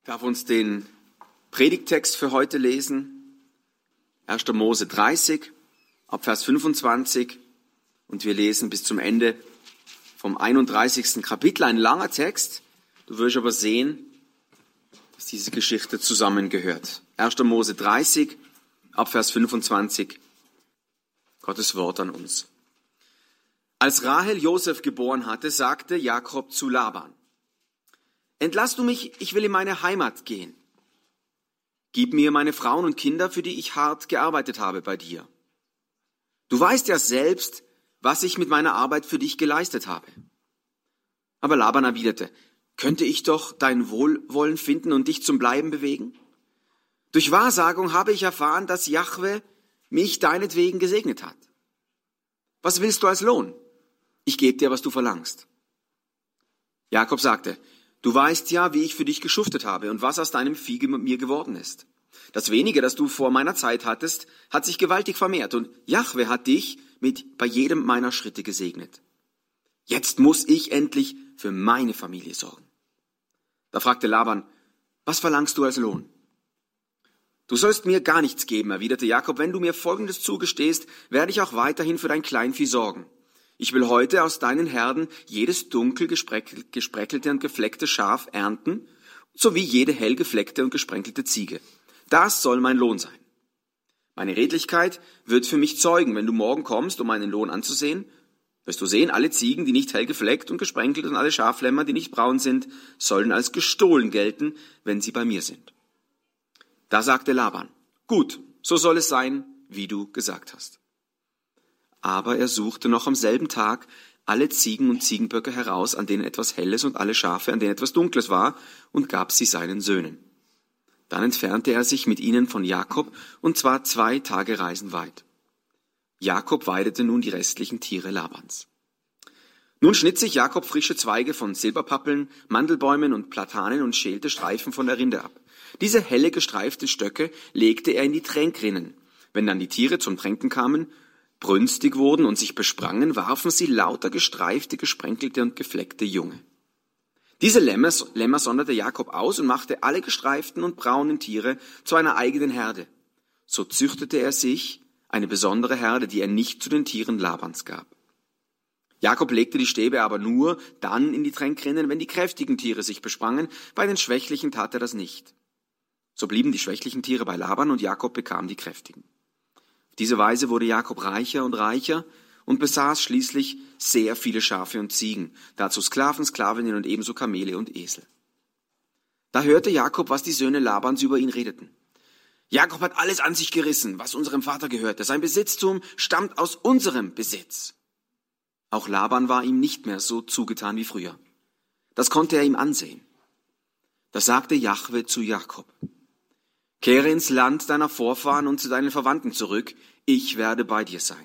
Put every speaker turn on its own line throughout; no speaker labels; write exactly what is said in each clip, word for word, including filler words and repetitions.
Ich darf uns den Predigttext für heute lesen. erster Mose dreißig, ab Vers fünfundzwanzig. Und wir lesen bis zum Ende vom einunddreißigsten Kapitel. Ein langer Text. Du wirst aber sehen, dass diese Geschichte zusammengehört. erster Mose dreißig, ab Vers fünfundzwanzig. Gottes Wort an uns. Als Rahel Josef geboren hatte, sagte Jakob zu Laban: Entlass du mich, ich will in meine Heimat gehen. Gib mir meine Frauen und Kinder, für die ich hart gearbeitet habe bei dir. Du weißt ja selbst, was ich mit meiner Arbeit für dich geleistet habe. Aber Laban erwiderte: Könnte ich doch dein Wohlwollen finden und dich zum Bleiben bewegen? Durch Wahrsagung habe ich erfahren, dass Jahwe mich deinetwegen gesegnet hat. Was willst du als Lohn? Ich gebe dir, was du verlangst. Jakob sagte: Du weißt ja, wie ich für dich geschuftet habe und was aus deinem Vieh mir geworden ist. Das Wenige, das du vor meiner Zeit hattest, hat sich gewaltig vermehrt und Jahwe hat dich mit bei jedem meiner Schritte gesegnet. Jetzt muss ich endlich für meine Familie sorgen. Da fragte Laban: Was verlangst du als Lohn? Du sollst mir gar nichts geben, erwiderte Jakob. Wenn du mir Folgendes zugestehst, werde ich auch weiterhin für dein Kleinvieh sorgen. Ich will heute aus deinen Herden jedes dunkel gespreckelte und gefleckte Schaf ernten, sowie jede hell gefleckte und gesprenkelte Ziege. Das soll mein Lohn sein. Meine Redlichkeit wird für mich zeugen. Wenn du morgen kommst, um meinen Lohn anzusehen, wirst du sehen, alle Ziegen, die nicht hell gefleckt und gesprenkelt, und alle Schaflämmer, die nicht braun sind, sollen als gestohlen gelten, wenn sie bei mir sind. Da sagte Laban: Gut, so soll es sein, wie du gesagt hast. Aber er suchte noch am selben Tag alle Ziegen und Ziegenböcke heraus, an denen etwas Helles, und alle Schafe, an denen etwas Dunkles war, und gab sie seinen Söhnen. Dann entfernte er sich mit ihnen von Jakob, und zwar zwei Tage Reisen weit. Jakob weidete nun die restlichen Tiere Labans. Nun schnitt sich Jakob frische Zweige von Silberpappeln, Mandelbäumen und Platanen und schälte Streifen von der Rinde ab. Diese helle gestreiften Stöcke legte er in die Tränkrinnen. Wenn dann die Tiere zum Tränken kamen, brünstig wurden und sich besprangen, warfen sie lauter gestreifte, gesprenkelte und gefleckte Junge. Diese Lämmer, Lämmer sonderte Jakob aus und machte alle gestreiften und braunen Tiere zu einer eigenen Herde. So züchtete er sich eine besondere Herde, die er nicht zu den Tieren Labans gab. Jakob legte die Stäbe aber nur dann in die Tränkrinnen, wenn die kräftigen Tiere sich besprangen, bei den schwächlichen tat er das nicht. So blieben die schwächlichen Tiere bei Laban und Jakob bekam die kräftigen. Auf diese Weise wurde Jakob reicher und reicher und besaß schließlich sehr viele Schafe und Ziegen, dazu Sklaven, Sklavinnen und ebenso Kamele und Esel. Da hörte Jakob, was die Söhne Labans über ihn redeten. Jakob hat alles an sich gerissen, was unserem Vater gehörte. Sein Besitztum stammt aus unserem Besitz. Auch Laban war ihm nicht mehr so zugetan wie früher. Das konnte er ihm ansehen. Da sagte Jahwe zu Jakob: Kehre ins Land deiner Vorfahren und zu deinen Verwandten zurück, ich werde bei dir sein.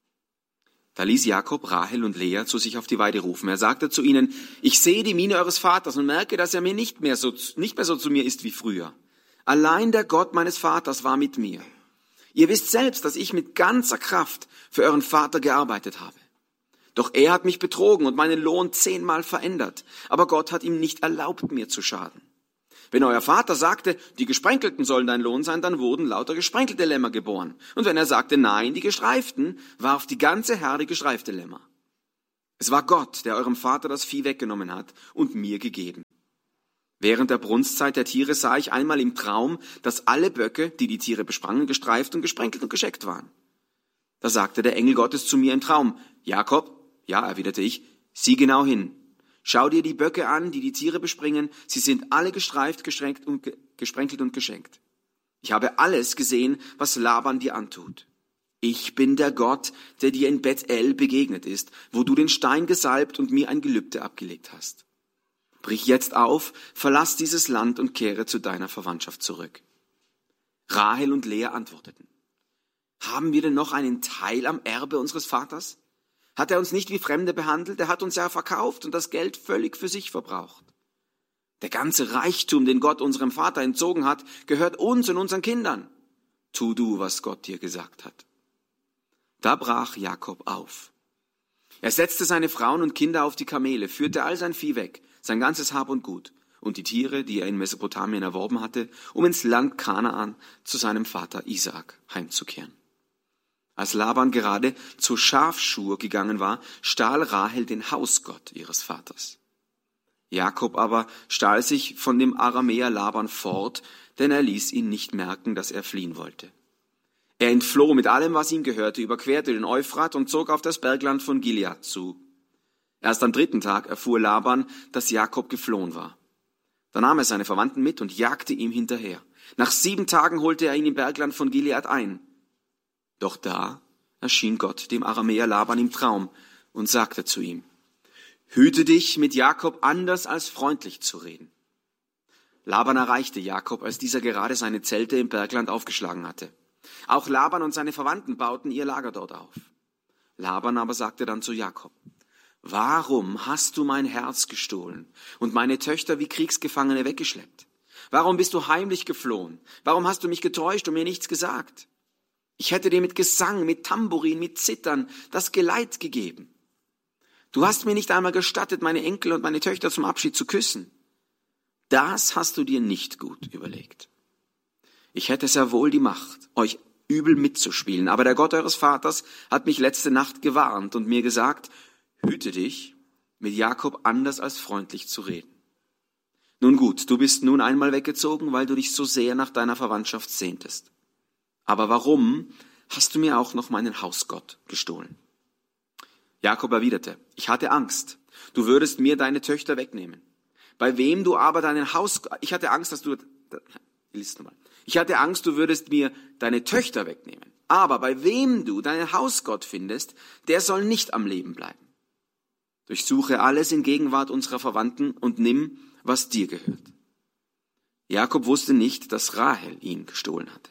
Da ließ Jakob Rahel und Lea zu sich auf die Weide rufen. Er sagte zu ihnen: Ich sehe die Miene eures Vaters und merke, dass er mir nicht mehr so, nicht mehr so zu mir ist wie früher. Allein der Gott meines Vaters war mit mir. Ihr wisst selbst, dass ich mit ganzer Kraft für euren Vater gearbeitet habe. Doch er hat mich betrogen und meinen Lohn zehnmal verändert. Aber Gott hat ihm nicht erlaubt, mir zu schaden. Wenn euer Vater sagte, die Gesprenkelten sollen dein Lohn sein, dann wurden lauter gesprenkelte Lämmer geboren. Und wenn er sagte, nein, die Gestreiften, warf die ganze Herde gestreifte Lämmer. Es war Gott, der eurem Vater das Vieh weggenommen hat und mir gegeben. Während der Brunstzeit der Tiere sah ich einmal im Traum, dass alle Böcke, die die Tiere besprangen, gestreift und gesprenkelt und gescheckt waren. Da sagte der Engel Gottes zu mir im Traum: Jakob, ja, erwiderte ich, sieh genau hin. Schau dir die Böcke an, die die Tiere bespringen. Sie sind alle gestreift, gestrenkt und ge- gesprenkelt und geschenkt. Ich habe alles gesehen, was Laban dir antut. Ich bin der Gott, der dir in Bethel begegnet ist, wo du den Stein gesalbt und mir ein Gelübde abgelegt hast. Brich jetzt auf, verlass dieses Land und kehre zu deiner Verwandtschaft zurück. Rahel und Lea antworteten: Haben wir denn noch einen Teil am Erbe unseres Vaters? Hat er uns nicht wie Fremde behandelt? Er hat uns ja verkauft und das Geld völlig für sich verbraucht. Der ganze Reichtum, den Gott unserem Vater entzogen hat, gehört uns und unseren Kindern. Tu du, was Gott dir gesagt hat. Da brach Jakob auf. Er setzte seine Frauen und Kinder auf die Kamele, führte all sein Vieh weg, sein ganzes Hab und Gut, und die Tiere, die er in Mesopotamien erworben hatte, um ins Land Kanaan zu seinem Vater Isaak heimzukehren. Als Laban gerade zur Schafschur gegangen war, stahl Rahel den Hausgott ihres Vaters. Jakob aber stahl sich von dem Aramäer Laban fort, denn er ließ ihn nicht merken, dass er fliehen wollte. Er entfloh mit allem, was ihm gehörte, überquerte den Euphrat und zog auf das Bergland von Gilead zu. Erst am dritten Tag erfuhr Laban, dass Jakob geflohen war. Da nahm er seine Verwandten mit und jagte ihm hinterher. Nach sieben Tagen holte er ihn im Bergland von Gilead ein. Doch da erschien Gott dem Aramäer Laban im Traum und sagte zu ihm: Hüte dich, mit Jakob anders als freundlich zu reden. Laban erreichte Jakob, als dieser gerade seine Zelte im Bergland aufgeschlagen hatte. Auch Laban und seine Verwandten bauten ihr Lager dort auf. Laban aber sagte dann zu Jakob: Warum hast du mein Herz gestohlen und meine Töchter wie Kriegsgefangene weggeschleppt? Warum bist du heimlich geflohen? Warum hast du mich getäuscht und mir nichts gesagt? Ich hätte dir mit Gesang, mit Tambourin, mit Zittern das Geleit gegeben. Du hast mir nicht einmal gestattet, meine Enkel und meine Töchter zum Abschied zu küssen. Das hast du dir nicht gut überlegt. Ich hätte sehr wohl die Macht, euch übel mitzuspielen, aber der Gott eures Vaters hat mich letzte Nacht gewarnt und mir gesagt: Hüte dich, mit Jakob anders als freundlich zu reden. Nun gut, du bist nun einmal weggezogen, weil du dich so sehr nach deiner Verwandtschaft sehntest. Aber warum hast du mir auch noch meinen Hausgott gestohlen? Jakob erwiderte: Ich hatte Angst, du würdest mir deine Töchter wegnehmen. Bei wem du aber deinen Hausgott, ich hatte Angst, dass du, lies nochmal. Ich hatte Angst, du würdest mir deine Töchter wegnehmen. Aber bei wem du deinen Hausgott findest, der soll nicht am Leben bleiben. Durchsuche alles in Gegenwart unserer Verwandten und nimm, was dir gehört. Jakob wusste nicht, dass Rahel ihn gestohlen hatte.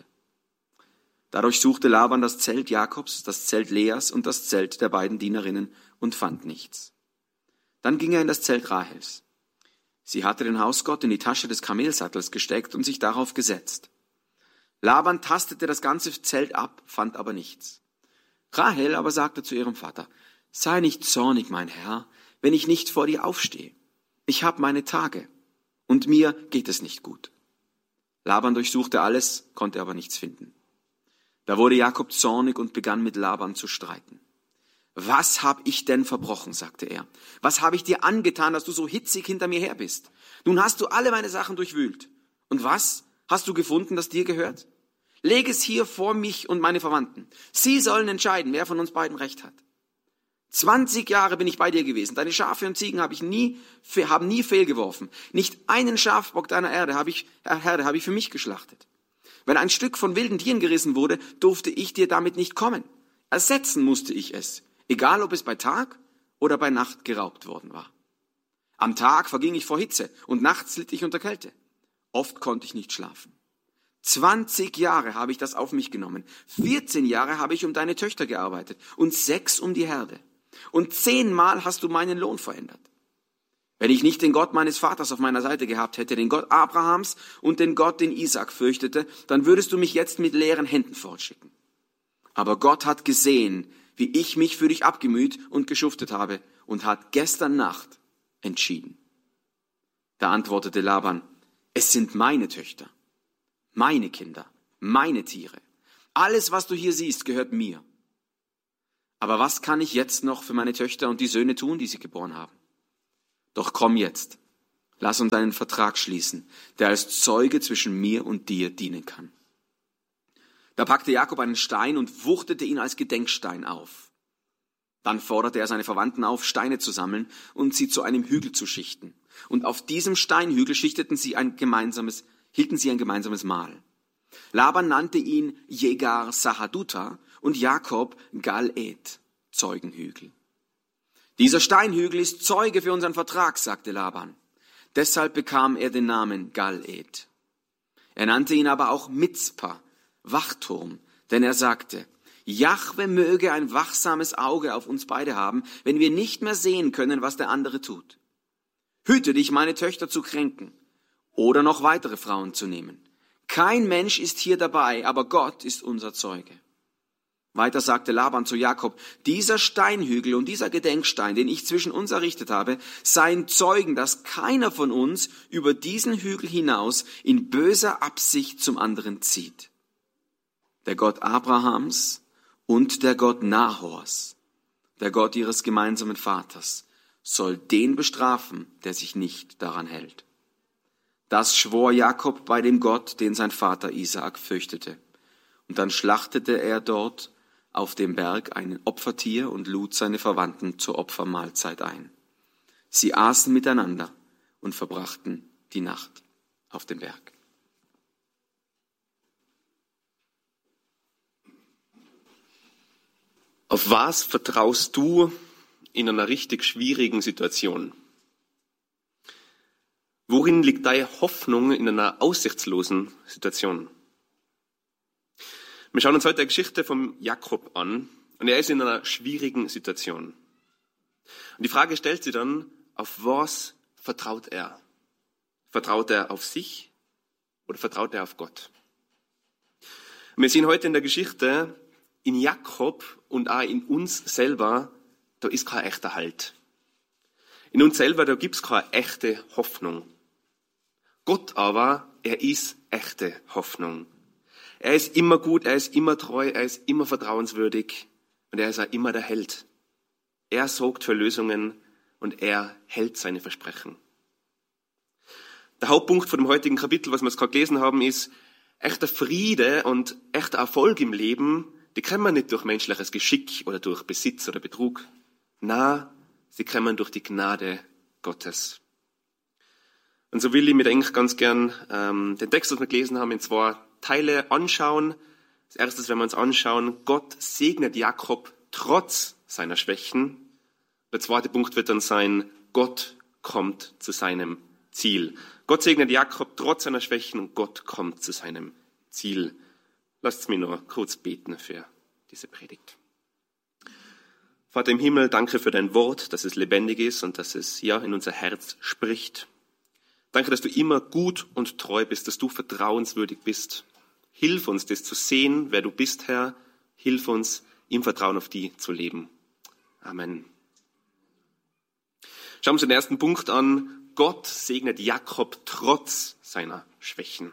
Dadurch suchte Laban das Zelt Jakobs, das Zelt Leas und das Zelt der beiden Dienerinnen und fand nichts. Dann ging er in das Zelt Rahels. Sie hatte den Hausgott in die Tasche des Kamelsattels gesteckt und sich darauf gesetzt. Laban tastete das ganze Zelt ab, fand aber nichts. Rahel aber sagte zu ihrem Vater: Sei nicht zornig, mein Herr, wenn ich nicht vor dir aufstehe. Ich habe meine Tage und mir geht es nicht gut. Laban durchsuchte alles, konnte aber nichts finden. Da wurde Jakob zornig und begann mit Laban zu streiten. Was habe ich denn verbrochen, sagte er. Was habe ich dir angetan, dass du so hitzig hinter mir her bist? Nun hast du alle meine Sachen durchwühlt. Und was hast du gefunden, das dir gehört? Leg es hier vor mich und meine Verwandten. Sie sollen entscheiden, wer von uns beiden Recht hat. Zwanzig Jahre bin ich bei dir gewesen. Deine Schafe und Ziegen habe ich nie, haben nie fehlgeworfen. Nicht einen Schafbock deiner Erde habe ich, Herde habe ich für mich geschlachtet. Wenn ein Stück von wilden Tieren gerissen wurde, durfte ich dir damit nicht kommen. Ersetzen musste ich es, egal ob es bei Tag oder bei Nacht geraubt worden war. Am Tag verging ich vor Hitze und nachts litt ich unter Kälte. Oft konnte ich nicht schlafen. Zwanzig Jahre habe ich das auf mich genommen. Vierzehn Jahre habe ich um deine Töchter gearbeitet und sechs um die Herde. Und zehnmal hast du meinen Lohn verändert. Wenn ich nicht den Gott meines Vaters auf meiner Seite gehabt hätte, den Gott Abrahams und den Gott, den Isaak fürchtete, dann würdest du mich jetzt mit leeren Händen fortschicken. Aber Gott hat gesehen, wie ich mich für dich abgemüht und geschuftet habe und hat gestern Nacht entschieden. Da antwortete Laban: Es sind meine Töchter, meine Kinder, meine Tiere. Alles, was du hier siehst, gehört mir. Aber was kann ich jetzt noch für meine Töchter und die Söhne tun, die sie geboren haben? Doch komm jetzt, lass uns einen Vertrag schließen, der als Zeuge zwischen mir und dir dienen kann. Da packte Jakob einen Stein und wuchtete ihn als Gedenkstein auf. Dann forderte er seine Verwandten auf, Steine zu sammeln und sie zu einem Hügel zu schichten. Und auf diesem Steinhügel schichteten sie ein gemeinsames, hielten sie ein gemeinsames Mahl. Laban nannte ihn Jegar Sahaduta und Jakob Gal-Ed, Zeugenhügel. Dieser Steinhügel ist Zeuge für unseren Vertrag, sagte Laban. Deshalb bekam er den Namen Gal-Ed. Er nannte ihn aber auch Mitzpa, Wachturm, denn er sagte: Jahwe möge ein wachsames Auge auf uns beide haben, wenn wir nicht mehr sehen können, was der andere tut. Hüte dich, meine Töchter zu kränken oder noch weitere Frauen zu nehmen. Kein Mensch ist hier dabei, aber Gott ist unser Zeuge. Weiter sagte Laban zu Jakob, dieser Steinhügel und dieser Gedenkstein, den ich zwischen uns errichtet habe, seien Zeugen, dass keiner von uns über diesen Hügel hinaus in böser Absicht zum anderen zieht. Der Gott Abrahams und der Gott Nahors, der Gott ihres gemeinsamen Vaters, soll den bestrafen, der sich nicht daran hält. Das schwor Jakob bei dem Gott, den sein Vater Isaak fürchtete. Und dann schlachtete er dort auf dem Berg ein Opfertier und lud seine Verwandten zur Opfermahlzeit ein. Sie aßen miteinander und verbrachten die Nacht auf dem Berg.
Auf was vertraust du in einer richtig schwierigen Situation? Worin liegt deine Hoffnung in einer aussichtslosen Situation? Wir schauen uns heute eine Geschichte von Jakob an und er ist in einer schwierigen Situation. Und die Frage stellt sich dann, auf was vertraut er? Vertraut er auf sich oder vertraut er auf Gott? Und wir sehen heute in der Geschichte, in Jakob und auch in uns selber, da ist kein echter Halt. In uns selber, da gibt es keine echte Hoffnung. Gott aber, er ist echte Hoffnung. Er ist immer gut, er ist immer treu, er ist immer vertrauenswürdig und er ist auch immer der Held. Er sorgt für Lösungen und er hält seine Versprechen. Der Hauptpunkt von dem heutigen Kapitel, was wir jetzt gerade gelesen haben, ist, echter Friede und echter Erfolg im Leben, die kann man nicht durch menschliches Geschick oder durch Besitz oder Betrug. Na, sie kommen durch die Gnade Gottes. Und so will ich mir eigentlich ganz gern ähm, den Text, was wir gelesen haben, in zwei Teile anschauen. Als erstes werden wir uns anschauen, Gott segnet Jakob trotz seiner Schwächen. Der zweite Punkt wird dann sein, Gott kommt zu seinem Ziel. Gott segnet Jakob trotz seiner Schwächen und Gott kommt zu seinem Ziel. Lasst mich noch kurz beten für diese Predigt. Vater im Himmel, danke für dein Wort, dass es lebendig ist und dass es ja in unser Herz spricht. Danke, dass du immer gut und treu bist, dass du vertrauenswürdig bist. Hilf uns, das zu sehen, wer du bist, Herr. Hilf uns, im Vertrauen auf dich zu leben. Amen. Schauen wir uns den ersten Punkt an. Gott segnet Jakob trotz seiner Schwächen.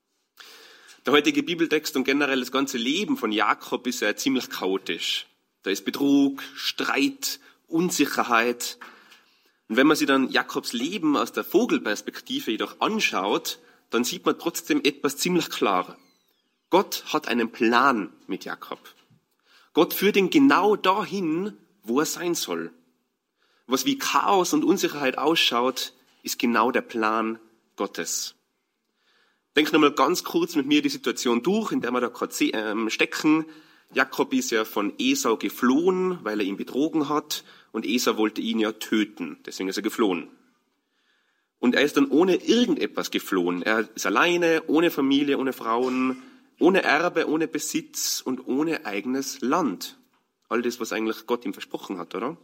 Der heutige Bibeltext und generell das ganze Leben von Jakob ist ja ziemlich chaotisch. Da ist Betrug, Streit, Unsicherheit. Und wenn man sich dann Jakobs Leben aus der Vogelperspektive jedoch anschaut, dann sieht man trotzdem etwas ziemlich klar. Gott hat einen Plan mit Jakob. Gott führt ihn genau dahin, wo er sein soll. Was wie Chaos und Unsicherheit ausschaut, ist genau der Plan Gottes. Denk nochmal ganz kurz mit mir die Situation durch, in der wir da gerade stecken. Jakob ist ja von Esau geflohen, weil er ihn betrogen hat. Und Esau wollte ihn ja töten, deswegen ist er geflohen. Und er ist dann ohne irgendetwas geflohen. Er ist alleine, ohne Familie, ohne Frauen, ohne Erbe, ohne Besitz und ohne eigenes Land. All das, was eigentlich Gott ihm versprochen hat, oder?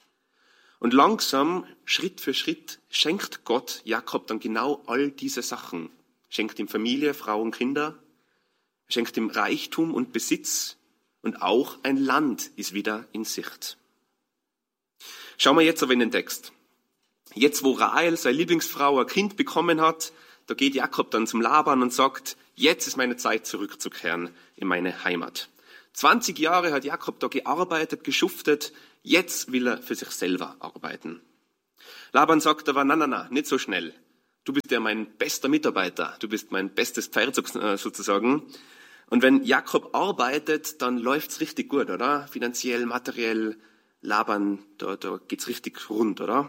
Und langsam, Schritt für Schritt, schenkt Gott Jakob dann genau all diese Sachen. Schenkt ihm Familie, Frauen, Kinder, schenkt ihm Reichtum und Besitz und auch ein Land ist wieder in Sicht. Schauen wir jetzt aber in den Text. Jetzt, wo Rahel, seine Lieblingsfrau, ein Kind bekommen hat, da geht Jakob dann zum Laban und sagt, jetzt ist meine Zeit zurückzukehren in meine Heimat. zwanzig Jahre hat Jakob da gearbeitet, geschuftet, jetzt will er für sich selber arbeiten. Laban sagt aber, na, na, na, nicht so schnell. Du bist ja mein bester Mitarbeiter, du bist mein bestes Pferd sozusagen. Und wenn Jakob arbeitet, dann läuft's richtig gut, oder? Finanziell, materiell, Laban, da, da geht's richtig rund, oder?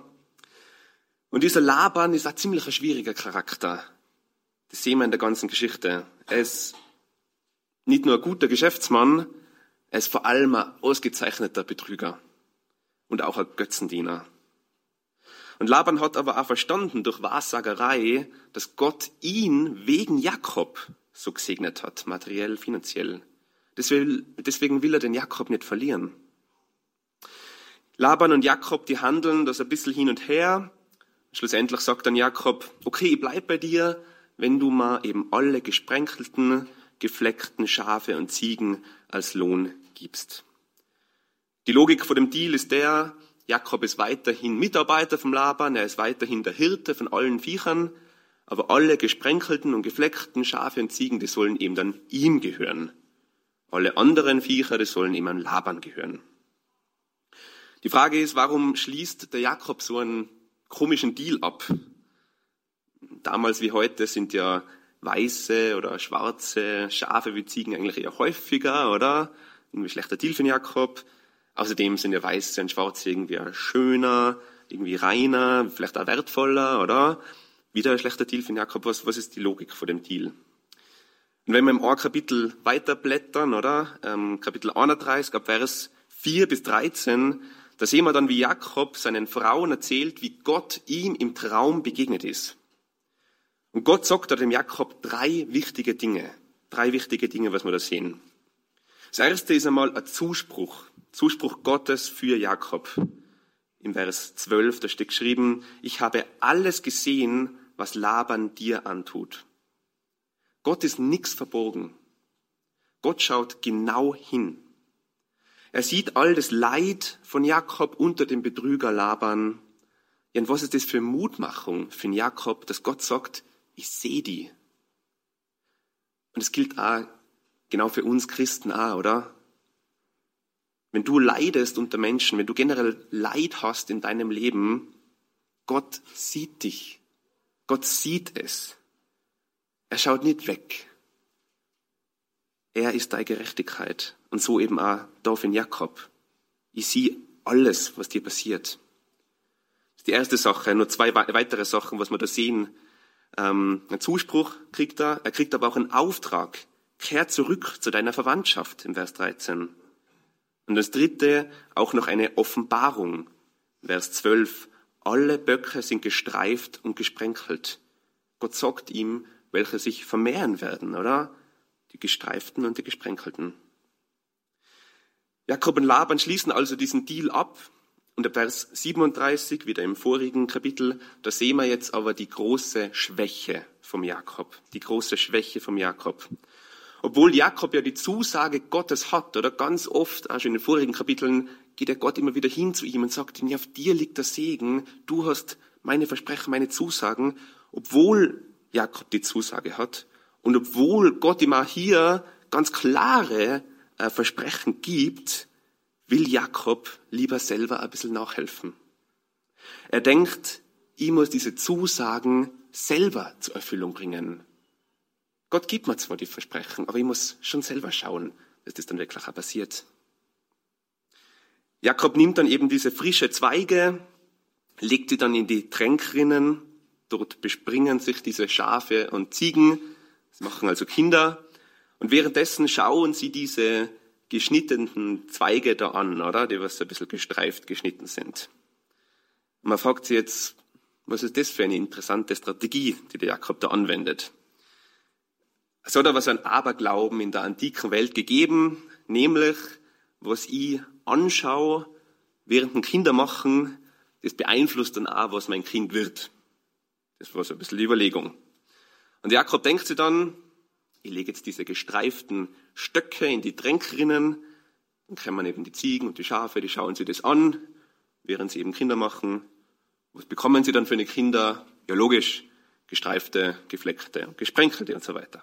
Und dieser Laban ist ein ziemlich schwieriger Charakter. Das sehen wir in der ganzen Geschichte. Er ist nicht nur ein guter Geschäftsmann, er ist vor allem ein ausgezeichneter Betrüger und auch ein Götzendiener. Und Laban hat aber auch verstanden durch Wahrsagerei, dass Gott ihn wegen Jakob so gesegnet hat, materiell, finanziell. Deswegen, deswegen will er den Jakob nicht verlieren. Laban und Jakob, die handeln das ein bisschen hin und her. Schlussendlich sagt dann Jakob, okay, ich bleib bei dir, wenn du mal eben alle gesprenkelten, gefleckten Schafe und Ziegen als Lohn gibst. Die Logik von dem Deal ist der, Jakob ist weiterhin Mitarbeiter vom Laban, er ist weiterhin der Hirte von allen Viechern, aber alle gesprenkelten und gefleckten Schafe und Ziegen, die sollen eben dann ihm gehören. Alle anderen Viecher, die sollen ihm an Laban gehören. Die Frage ist, warum schließt der Jakob so einen komischen Deal ab? Damals wie heute sind ja weiße oder schwarze Schafe wie Ziegen eigentlich eher häufiger, oder? Irgendwie schlechter Deal für den Jakob. Außerdem sind ja weiße und schwarze irgendwie schöner, irgendwie reiner, vielleicht auch wertvoller, oder? Wieder ein schlechter Deal für den Jakob. Was, was ist die Logik von dem Deal? Und wenn wir im Kapitel weiterblättern, oder? Ähm, Kapitel einunddreißig, ab Vers vier bis dreizehn, da sehen wir dann, wie Jakob seinen Frauen erzählt, wie Gott ihm im Traum begegnet ist. Und Gott sagt da dem Jakob drei wichtige Dinge. Drei wichtige Dinge, was wir da sehen. Das erste ist einmal ein Zuspruch. Zuspruch Gottes für Jakob. Im Vers zwölf, da steht geschrieben, ich habe alles gesehen, was Laban dir antut. Gott ist nichts verborgen. Gott schaut genau hin. Er sieht all das Leid von Jakob unter dem Betrüger Laban. Ja, und was ist das für Mutmachung für Jakob, dass Gott sagt, ich sehe die. Und es gilt auch genau für uns Christen auch, oder? Wenn du leidest unter Menschen, wenn du generell Leid hast in deinem Leben, Gott sieht dich. Gott sieht es. Er schaut nicht weg. Er ist deine Gerechtigkeit. Und so eben auch da für Jakob. Ich sehe alles, was dir passiert. Das ist die erste Sache. Nur zwei weitere Sachen, was wir da sehen. Ähm, einen Zuspruch kriegt er. Er kriegt aber auch einen Auftrag. Kehr zurück zu deiner Verwandtschaft im Vers dreizehn. Und das dritte, auch noch eine Offenbarung. Vers zwölf. Alle Böcke sind gestreift und gesprenkelt. Gott sagt ihm, welche sich vermehren werden, oder? Die Gestreiften und die Gesprenkelten. Jakob und Laban schließen also diesen Deal ab. Und ab Vers siebenunddreißig, wieder im vorigen Kapitel, da sehen wir jetzt aber die große Schwäche vom Jakob. Die große Schwäche vom Jakob. Obwohl Jakob ja die Zusage Gottes hat, oder ganz oft, auch schon in den vorigen Kapiteln, geht der Gott immer wieder hin zu ihm und sagt ihm, ja, auf dir liegt der Segen, du hast meine Versprechen, meine Zusagen, obwohl Jakob die Zusage hat und obwohl Gott ihm auch hier ganz klare äh, Versprechen gibt, will Jakob lieber selber ein bisschen nachhelfen. Er denkt, ich muss diese Zusagen selber zur Erfüllung bringen. Gott gibt mir zwar die Versprechen, aber ich muss schon selber schauen, dass das dann wirklich auch passiert. Jakob nimmt dann eben diese frische Zweige, legt sie dann in die Tränkrinnen, dort bespringen sich diese Schafe und Ziegen, das machen also Kinder, und währenddessen schauen sie diese geschnittenen Zweige da an, oder? Die was so ein bisschen gestreift geschnitten sind. Und man fragt sich jetzt, was ist das für eine interessante Strategie, die der Jakob da anwendet? Es hat aber so einen Aberglauben in der antiken Welt gegeben, nämlich, was ich anschaue, während ein Kinder machen, das beeinflusst dann auch, was mein Kind wird. Das war so ein bisschen die Überlegung. Und Jakob denkt sich dann, ich lege jetzt diese gestreiften Stöcke in die Tränkrinnen, dann kommen eben die Ziegen und die Schafe, die schauen sich das an, während sie eben Kinder machen. Was bekommen sie dann für eine Kinder? Ja, logisch, gestreifte, gefleckte, gesprenkelte und so weiter.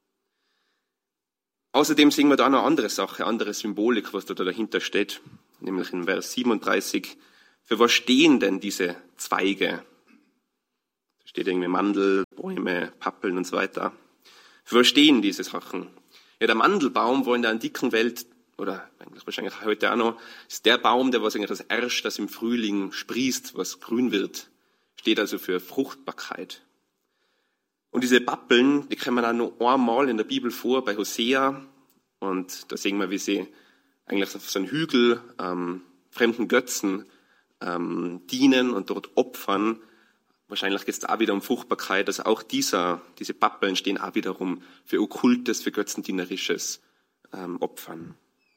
Außerdem sehen wir da noch eine andere Sache, andere Symbolik, was da dahinter steht, nämlich in Vers siebenunddreißig. Für was stehen denn diese Zweige? Da steht irgendwie Mandel, Bäume, Pappeln und so weiter. Für was stehen diese Sachen? Ja, der Mandelbaum war in der antiken Welt, oder eigentlich wahrscheinlich heute auch noch, ist der Baum, der was eigentlich das Erst, das im Frühling sprießt, was grün wird. Steht also für Fruchtbarkeit. Und diese Pappeln, die kommen auch noch einmal in der Bibel vor, bei Hosea. Und da sehen wir, wie sie eigentlich auf so einem Hügel ähm, fremden Götzen ähm, dienen und dort opfern. Wahrscheinlich geht es auch wieder um Fruchtbarkeit. Also auch dieser, diese Pappeln stehen auch wiederum für Okkultes, für Götzendienerisches ähm, Opfern.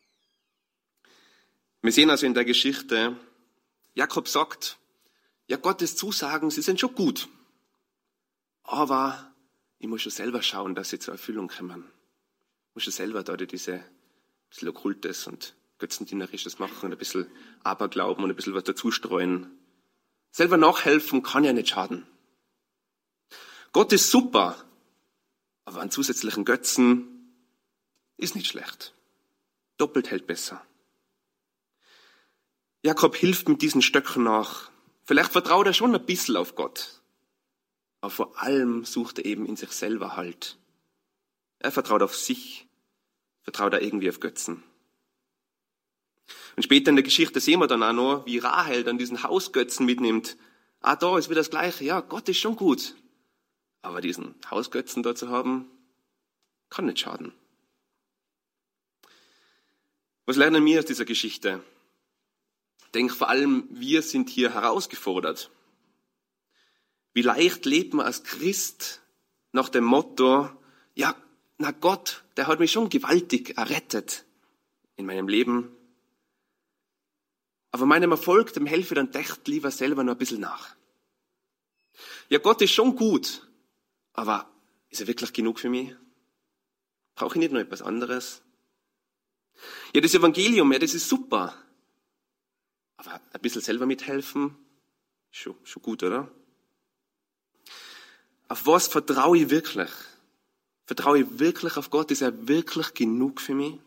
Wir sehen also in der Geschichte, Jakob sagt, ja, Gottes Zusagen, sie sind schon gut. Aber ich muss schon selber schauen, dass sie zur Erfüllung kommen. Ich muss schon selber da diese bisschen Okkultes und Götzendienerisches machen und ein bisschen Aberglauben und ein bisschen was dazustreuen. Selber nachhelfen kann ja nicht schaden. Gott ist super, aber an zusätzlichen Götzen ist nicht schlecht. Doppelt hält besser. Jakob hilft mit diesen Stöcken nach. Vielleicht vertraut er schon ein bisschen auf Gott. Aber vor allem sucht er eben in sich selber Halt. Er vertraut auf sich, vertraut er irgendwie auf Götzen. Und später in der Geschichte sehen wir dann auch noch, wie Rahel dann diesen Hausgötzen mitnimmt. Ah, da ist wieder das Gleiche. Ja, Gott ist schon gut. Aber diesen Hausgötzen da zu haben, kann nicht schaden. Was lernen wir aus dieser Geschichte? Ich denke vor allem, wir sind hier herausgefordert. Wie leicht lebt man als Christ nach dem Motto, ja, na Gott, der hat mich schon gewaltig errettet in meinem Leben. Aber meinem Erfolg, dem helfe ich dann echt lieber selber noch ein bisschen nach. Ja, Gott ist schon gut, aber ist er wirklich genug für mich? Brauche ich nicht noch etwas anderes? Ja, das Evangelium, ja, das ist super. Aber ein bisschen selber mithelfen, schon, schon gut, oder? Auf was vertraue ich wirklich? Vertraue ich wirklich auf Gott? Ist er wirklich genug für mich?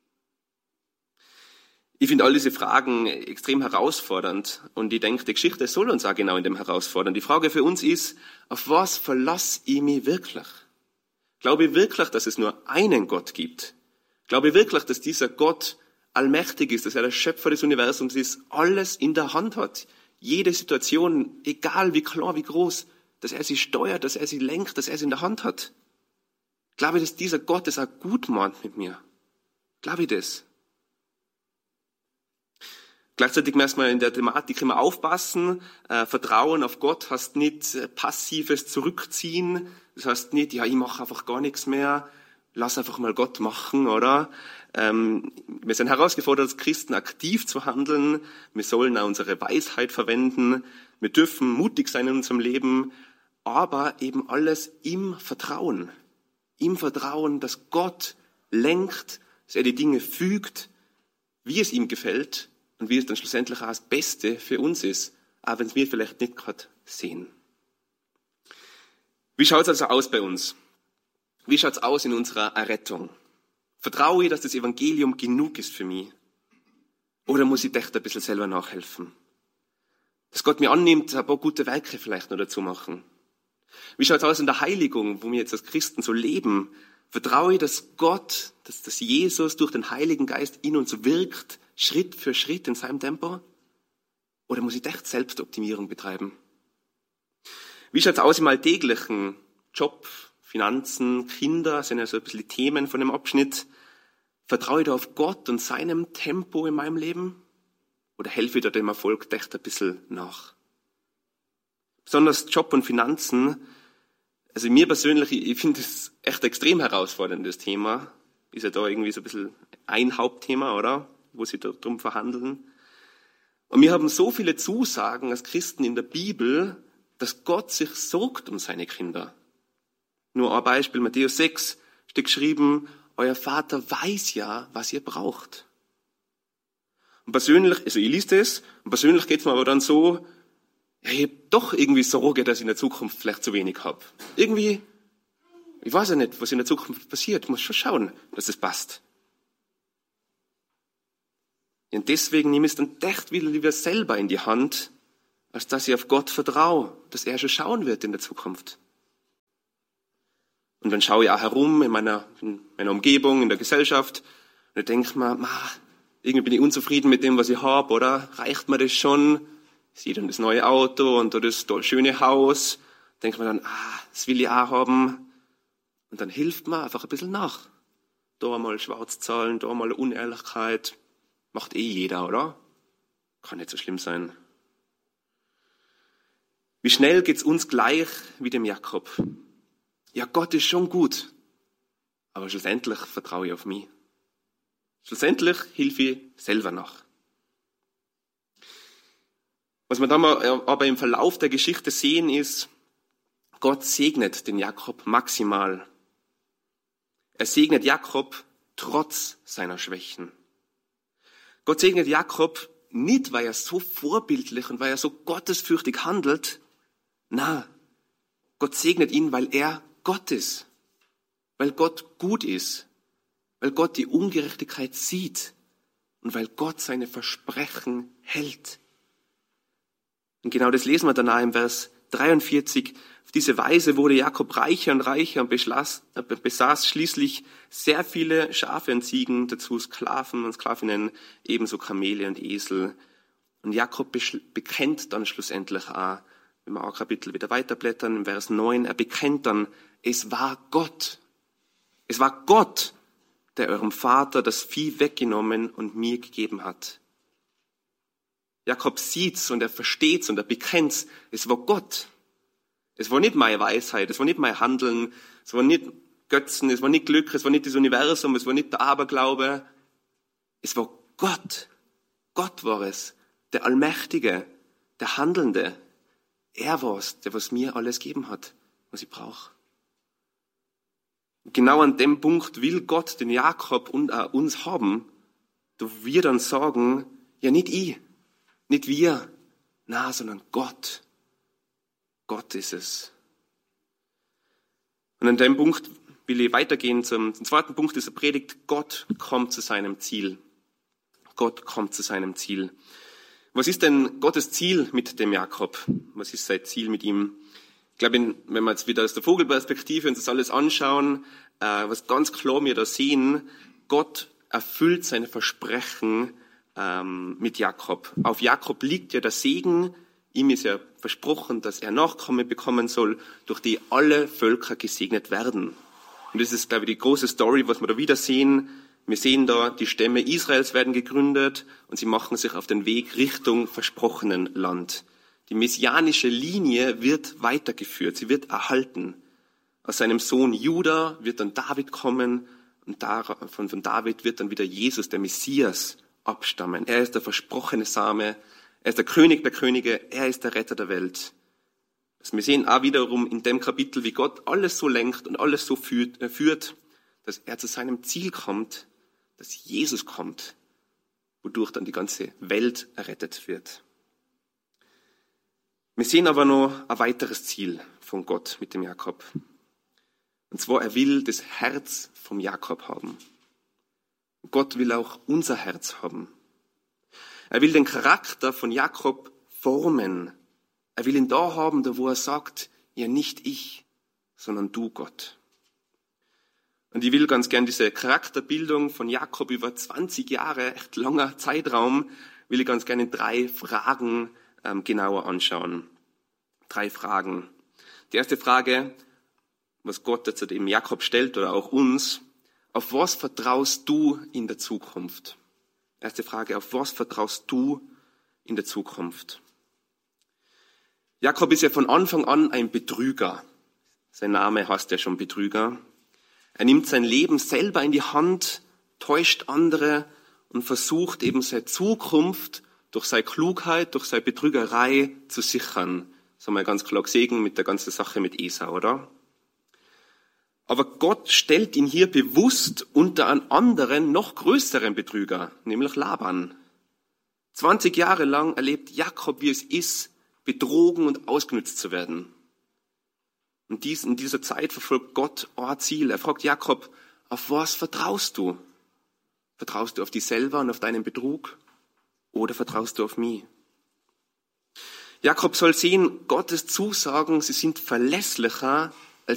Ich finde all diese Fragen extrem herausfordernd und ich denke, die Geschichte soll uns auch genau in dem herausfordern. Die Frage für uns ist, auf was verlasse ich mich wirklich? Glaube ich wirklich, dass es nur einen Gott gibt? Glaube ich wirklich, dass dieser Gott allmächtig ist, dass er der Schöpfer des Universums ist, alles in der Hand hat? Jede Situation, egal wie klar, wie groß, dass er sie steuert, dass er sie lenkt, dass er sie in der Hand hat. Glaube ich, dass dieser Gott es auch gut meint mit mir? Glaube ich das? Gleichzeitig müssen wir in der Thematik immer aufpassen. Äh, Vertrauen auf Gott heißt nicht äh, passives Zurückziehen. Das heißt nicht, ja, ich mache einfach gar nichts mehr. Lass einfach mal Gott machen, oder? Ähm, wir sind herausgefordert, als Christen aktiv zu handeln. Wir sollen auch unsere Weisheit verwenden. Wir dürfen mutig sein in unserem Leben. Aber eben alles im Vertrauen. Im Vertrauen, dass Gott lenkt, dass er die Dinge fügt, wie es ihm gefällt. Und wie es dann schlussendlich auch das Beste für uns ist, auch wenn es wir vielleicht nicht gerade sehen. Wie schaut es also aus bei uns? Wie schaut es aus in unserer Errettung? Vertraue ich, dass das Evangelium genug ist für mich? Oder muss ich echt ein bisschen selber nachhelfen? Dass Gott mir annimmt, ein paar gute Werke vielleicht noch dazu machen. Wie schaut es aus in der Heiligung, wo wir jetzt als Christen so leben? Vertraue ich, dass Gott, dass, dass Jesus durch den Heiligen Geist in uns wirkt, Schritt für Schritt in seinem Tempo? Oder muss ich echt Selbstoptimierung betreiben? Wie schaut es aus im alltäglichen Job, Finanzen, Kinder, sind ja so ein bisschen die Themen von dem Abschnitt. Vertraue ich da auf Gott und seinem Tempo in meinem Leben? Oder helfe ich da dem Erfolg echt ein bisschen nach? Besonders Job und Finanzen. Also mir persönlich, ich finde das echt extrem herausforderndes Thema. Ist ja da irgendwie so ein bisschen ein Hauptthema, oder? Wo sie darum verhandeln. Und wir haben so viele Zusagen als Christen in der Bibel, dass Gott sich sorgt um seine Kinder. Nur ein Beispiel, Matthäus sechs steht geschrieben, euer Vater weiß ja, was ihr braucht. Und persönlich, also ich lese das, und persönlich geht es mir aber dann so, ja, ich habe doch irgendwie Sorge, dass ich in der Zukunft vielleicht zu wenig habe. Irgendwie, ich weiß ja nicht, was in der Zukunft passiert. Ich muss schon schauen, dass es passt. Und deswegen nehme ich es dann echt wieder lieber selber in die Hand, als dass ich auf Gott vertraue, dass er schon schauen wird in der Zukunft. Und dann schaue ich auch herum in meiner, in meiner Umgebung, in der Gesellschaft, und ich denke mir, ma, irgendwie bin ich unzufrieden mit dem, was ich habe, oder? Reicht mir das schon? Ich sehe dann das neue Auto und das schöne Haus. Denke mir dann, ah, das will ich auch haben. Und dann hilft mir einfach ein bisschen nach. Da mal Schwarzzahlen, da mal Unehrlichkeit. Macht eh jeder, oder? Kann nicht so schlimm sein. Wie schnell geht's uns gleich wie dem Jakob? Ja, Gott ist schon gut. Aber schlussendlich vertraue ich auf mich. Schlussendlich hilfe ich selber nach. Was wir dann aber im Verlauf der Geschichte sehen ist, Gott segnet den Jakob maximal. Er segnet Jakob trotz seiner Schwächen. Gott segnet Jakob nicht, weil er so vorbildlich und weil er so gottesfürchtig handelt. Na, Gott segnet ihn, weil er Gott ist. Weil Gott gut ist. Weil Gott die Ungerechtigkeit sieht. Und weil Gott seine Versprechen hält. Und genau das lesen wir danach im Vers dreiundvierzig. Auf diese Weise wurde Jakob reicher und reicher und beschloss, äh, besaß schließlich sehr viele Schafe und Ziegen, dazu Sklaven und Sklavinnen, ebenso Kamele und Esel. Und Jakob bekennt dann schlussendlich auch, wenn wir auch Kapitel wieder weiterblättern, im Vers neun, er bekennt dann, es war Gott. Es war Gott, der eurem Vater das Vieh weggenommen und mir gegeben hat. Jakob sieht's und er versteht's und er bekennt's, es war Gott. Es war nicht meine Weisheit, es war nicht mein Handeln, es war nicht Götzen, es war nicht Glück, es war nicht das Universum, es war nicht der Aberglaube. Es war Gott. Gott war es, der Allmächtige, der Handelnde. Er war's, der was mir alles gegeben hat, was ich brauche. Genau an dem Punkt will Gott den Jakob und auch uns haben, da wir dann sagen, ja nicht ich, nicht wir, na, sondern Gott. Gott ist es. Und an dem Punkt will ich weitergehen zum, zum zweiten Punkt dieser Predigt. Gott kommt zu seinem Ziel. Gott kommt zu seinem Ziel. Was ist denn Gottes Ziel mit dem Jakob? Was ist sein Ziel mit ihm? Ich glaube, wenn wir jetzt wieder aus der Vogelperspektive uns das alles anschauen, äh, was ganz klar wir da sehen, Gott erfüllt seine Versprechen ähm, mit Jakob. Auf Jakob liegt ja der Segen. Ihm ist ja versprochen, dass er Nachkommen bekommen soll, durch die alle Völker gesegnet werden. Und das ist, glaube ich, die große Story, was wir da wieder sehen. Wir sehen da, die Stämme Israels werden gegründet und sie machen sich auf den Weg Richtung versprochenen Land. Die messianische Linie wird weitergeführt, sie wird erhalten. Aus seinem Sohn Juda wird dann David kommen und von, von David wird dann wieder Jesus, der Messias, abstammen. Er ist der versprochene Same. Er ist der König der Könige, er ist der Retter der Welt. Also wir sehen auch wiederum in dem Kapitel, wie Gott alles so lenkt und alles so führt, äh, führt, dass er zu seinem Ziel kommt, dass Jesus kommt, wodurch dann die ganze Welt errettet wird. Wir sehen aber noch ein weiteres Ziel von Gott mit dem Jakob. Und zwar, er will das Herz vom Jakob haben. Gott will auch unser Herz haben. Er will den Charakter von Jakob formen. Er will ihn da haben, da wo er sagt, ja nicht ich, sondern du, Gott. Und ich will ganz gern diese Charakterbildung von Jakob über zwanzig Jahre, echt langer Zeitraum, will ich ganz gerne in drei Fragen ähm, genauer anschauen. Drei Fragen. Die erste Frage, was Gott jetzt dem Jakob stellt oder auch uns, auf was vertraust du in der Zukunft? Erste Frage, auf was vertraust du in der Zukunft? Jakob ist ja von Anfang an ein Betrüger. Sein Name heißt ja schon Betrüger. Er nimmt sein Leben selber in die Hand, täuscht andere und versucht eben seine Zukunft durch seine Klugheit, durch seine Betrügerei zu sichern. Das haben wir ganz klar gesehen mit der ganzen Sache mit Esau, oder? Aber Gott stellt ihn hier bewusst unter einen anderen, noch größeren Betrüger, nämlich Laban. zwanzig Jahre lang erlebt Jakob, wie es ist, betrogen und ausgenutzt zu werden. Und dies, in dieser Zeit verfolgt Gott ein Ziel. Er fragt Jakob, auf was vertraust du? Vertraust du auf dich selber und auf deinen Betrug? Oder vertraust du auf mich? Jakob soll sehen, Gottes Zusagen, sie sind verlässlicher